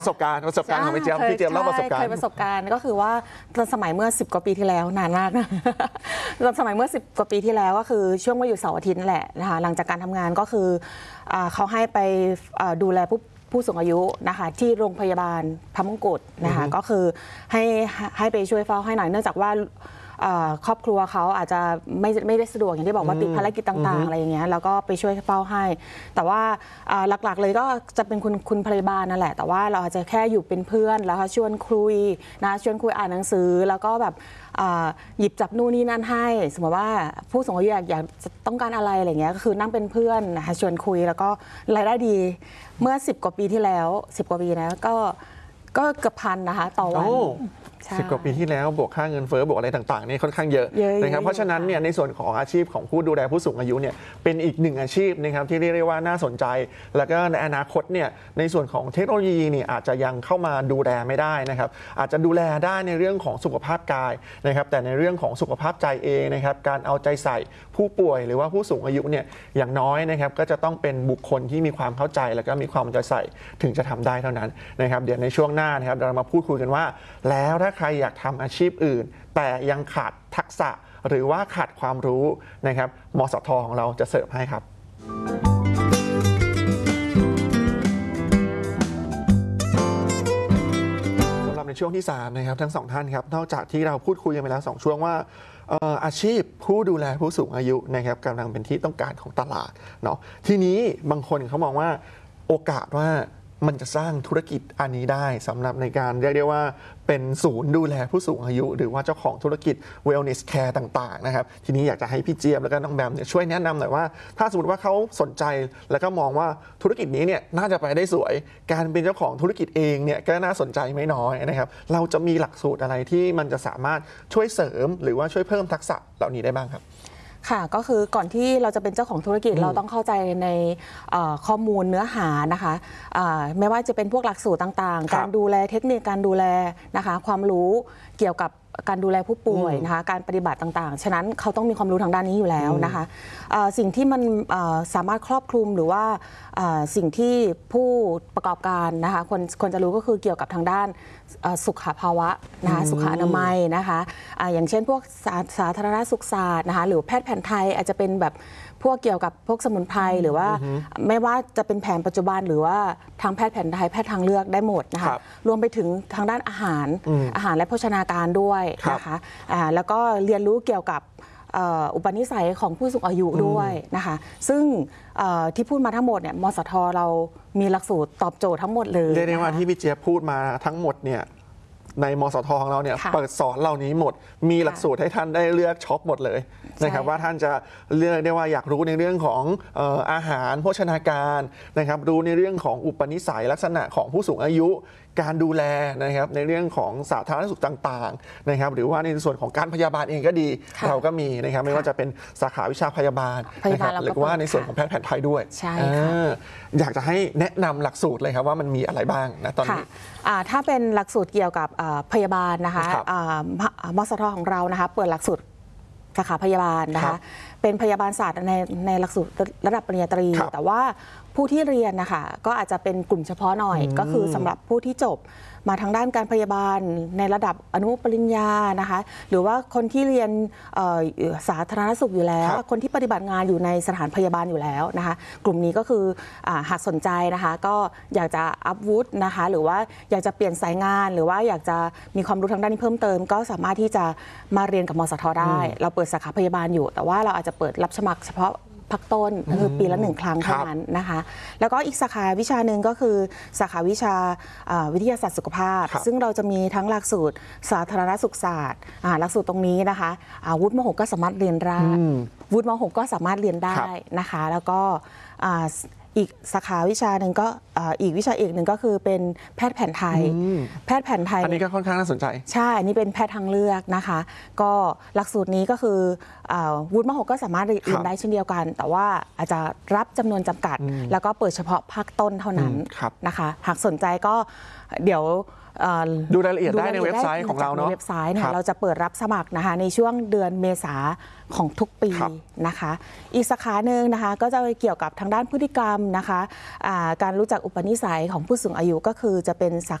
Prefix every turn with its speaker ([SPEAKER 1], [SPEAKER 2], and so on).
[SPEAKER 1] ประสบการณ์ของพี่เจี๊ยบเล่าประสบการณ์
[SPEAKER 2] เคยประสบการณ์ก็คือว่าตอนสมัยเมื่อ10 กว่าปีที่แล้วนานมากนะตอนสมัยเมื่อ10 กว่าปีที่แล้วก็คือช่วงวันหยุดเสาร์อาทิตย์แหละนะคะหลังจากการทำงานก็คือเขาให้ไปดูแลผู้สูงอายุนะคะที่โรงพยาบาลพระมงกุฎนะคะก็คือให้ไปช่วยเฝ้าให้หน่อยเนื่องจากว่าครอบครัวเขาอาจจะไม่ได้สะดวกอย่างที่บอกว่าติดภารกิจต่างๆอะไรอย่างเงี้ยแล้วก็ไปช่วยเฝ้าให้แต่ว่าหลักๆเลยก็จะเป็นคุณพยาบาลนั่นแหละแต่ว่าเราอาจจะแค่อยู่เป็นเพื่อนแล้วชวนคุยนะชวนคุยอ่านหนังสือแล้วก็แบบหยิบจับนู่นนี่นั่นให้สมมติว่าผู้สูงอายุอยากต้องการอะไรอะไรเงี้ยก็คือนั่งเป็นเพื่อนนะคะชวนคุยแล้วก็รายได้ดีเมื่อ10 กว่าปีที่แล้ว10 กว่าปีนะก็เกือบ1,000นะคะต่อวัน
[SPEAKER 1] 10 กว่าปีที่แล้วบวกค่าเงินเฟ้อบวกอะไรต่างๆนี่ค่อนข้างเยอะนะครับเพราะฉะนั้นเนี่ยในส่วนของอาชีพของผู้ดูแลผู้สูงอายุเนี่ยเป็นอีกหนึ่งอาชีพนะครับที่เรียกได้ว่าน่าสนใจแล้วก็ในอนาคตเนี่ยในส่วนของเทคโนโลยีนี่อาจจะยังเข้ามาดูแลไม่ได้นะครับอาจจะดูแลได้ในเรื่องของสุขภาพกายนะครับแต่ในเรื่องของสุขภาพใจเองนะครับการเอาใจใส่ผู้ป่วยหรือว่าผู้สูงอายุเนี่ยอย่างน้อยนะครับก็จะต้องเป็นบุคคลที่มีความเข้าใจแล้วก็มีความเอาใจใส่ถึงจะทำได้เท่านั้นนะครับเดี๋ยวในช่วงหน้านะครับเรามาพูดคุยกันว่าแล้วถ้าใครอยากทำอาชีพอื่นแต่ยังขาดทักษะหรือว่าขาดความรู้นะครับมสท.ของเราจะเสิร์ฟให้ครับสำหรับในช่วงที่3นะครับทั้ง2ท่านครับนอกจากที่เราพูดคุยกันไปแล้ว2ช่วงว่าอาชีพผู้ดูแลผู้สูงอายุนะครับกำลังเป็นที่ต้องการของตลาดเนาะทีนี้บางคนเขามองว่าโอกาสว่ามันจะสร้างธุรกิจอันนี้ได้สำหรับในการเรียกได้ว่าเป็นศูนย์ดูแลผู้สูงอายุหรือว่าเจ้าของธุรกิจ wellness care ต่างๆนะครับทีนี้อยากจะให้พี่เจี๊ยบแล้วก็น้องแบมเนี่ยช่วยแนะนำหน่อยว่าถ้าสมมติว่าเขาสนใจแล้วก็มองว่าธุรกิจนี้เนี่ยน่าจะไปได้สวยการเป็นเจ้าของธุรกิจเองเนี่ยก็น่าสนใจไม่น้อยนะครับเราจะมีหลักสูตรอะไรที่มันจะสามารถช่วยเสริมหรือว่าช่วยเพิ่มทักษะเหล่านี้ได้บ้างครับ
[SPEAKER 2] ค่ะก็คือก่อนที่เราจะเป็นเจ้าของธุรกิจเราต้องเข้าใจในข้อมูลเนื้อหานะคะไม่ว่าจะเป็นพวกหลักสูตรต่างๆการดูแลเทคนิคการดูแลนะคะความรู้เกี่ยวกับการดูแลผู้ป่วยนะคะการปฏิบัติต่างๆฉะนั้นเขาต้องมีความรู้ทางด้านนี้อยู่แล้วนะคะสิ่งที่มันสามารถครอบคลุมหรือว่าสิ่งที่ผู้ประกอบการนะคะควรจะรู้ก็คือเกี่ยวกับทางด้านสุขภาวะนะคะสุขอนามัยนะคะอย่างเช่นพวกสาธารณสุขศาสตร์นะคะหรือแพทย์แผนไทยอาจจะเป็นแบบพวกเกี่ยวกับพวกสมุนไพรหรือว่าไม่ว่าจะเป็นแผนปัจจุบันหรือว่าทางแพทย์แผนไทยแพทย์ทางเลือกได้หมดนะคะรวมไปถึงทางด้านอาหารและโภชนาการด้วยนะคะแล้วก็เรียนรู้เกี่ยวกับอุปนิสัยของผู้สูงอายุด้วยนะคะซึ่งที่พูดมาทั้งหมดเนี่ยมสท.เรามีหลักสูตรตอบโจทย์ทั้งหมดเลย
[SPEAKER 1] เรียกได้ว่าที่พี่เจี๊ยบพูดมาทั้งหมดเนี่ยในมสท.ของเราเนี่ยเปิดสอนเหล่านี้หมดมีหลักสูตรให้ท่านได้เลือกช็อปหมดเลยนะครับว่าท่านจะเลือกได้ว่าอยากรู้ในเรื่องของอาหารโภชนาการนะครับรู้ในเรื่องของอุปนิสัยลักษณะของผู้สูงอายุการดูแลนะครับในเรื่องของสาธารณสุขต่างๆนะครับหรือว่าในส่วนของการพยาบาลเองก็ดีเราก็มีนะครับไม่ว่าจะเป็นสาขาวิชาพยาบาลนะครับหรือว่าในส่วนของแพทย์แผนไทยด้วยอยากจะให้แนะนำหลักสูตรเลยครับว่ามันมีอะไรบ้างนะตอนนี้
[SPEAKER 2] ถ้าเป็นหลักสูตรเกี่ยวกับพยาบาลนะคะมสท.ของเรานะคะเปิดหลักสูตรสาขาพยาบาลนะคะเป็นพยาบาลศาสตร์ในหลักสูตรระดับปริญญาตรีแต่ว่าผู้ที่เรียนนะคะก็อาจจะเป็นกลุ่มเฉพาะหน่อยก็คือสำหรับผู้ที่จบมาทางด้านการพยาบาลในระดับอนุปริญญานะคะหรือว่าคนที่เรียนสาธารณสุขอยู่แล้วคนที่ปฏิบัติงานอยู่ในสถานพยาบาลอยู่แล้วนะคะกลุ่มนี้ก็คือหากสนใจนะคะก็อยากจะอัพวุฒินะคะหรือว่าอยากจะเปลี่ยนสายงานหรือว่าอยากจะมีความรู้ทางด้านนี้เพิ่มเติมก็สามารถที่จะมาเรียนกับมสท.ได้เราเปิดสาขาพยาบาลอยู่แต่ว่าเราอาจจะเปิดรับสมัครเฉพาะพักต้นคือปีละ1 ครั้งเท่านั้นนะคะแล้วก็อีกสาขาวิชาหนึ่งก็คือสาขาวิชาวิทยาศาสตร์สุขภาพซึ่งเราจะมีทั้งหลักสูตรสาธารณสุขศาสตร์หลักสูตรตรงนี้นะคะวุฒิม.6ก็สามารถเรียนได้วุฒิม.6ก็สามารถเรียนได้นะคะแล้วก็อีกสาขาวิชาหนึ่งก็อีกวิชาเอกหนึ่งก็คือเป็นแพทย์แผนไทยแพทย์แผนไทย
[SPEAKER 1] อันนี้ก็ค่อนข้างน่าสนใจ
[SPEAKER 2] ใช่อันนี้เป็นแพทย์ทางเลือกนะคะก็หลักสูตรนี้ก็คือวุฒิม.6ก็สามารถเรียนได้เช่นเดียวกันแต่ว่าอาจจะรับจำนวนจำกัดแล้วก็เปิดเฉพาะภาคต้นเท่านั้นนะคะหากสนใจก็เดี๋ยว
[SPEAKER 1] ดูรายละเอียดได้ในเว็บไซต์ของเราเนาะ
[SPEAKER 2] เว็บไซต์เราจะเปิดรับสมัครนะคะในช่วงเดือนเมษาของทุกปีนะคะอีกสาขาหนึ่งนะคะก็จะเกี่ยวกับทางด้านพฤติกรรมนะคะการรู้จักอุปนิสัยของผู้สูงอายุก็คือจะเป็นสา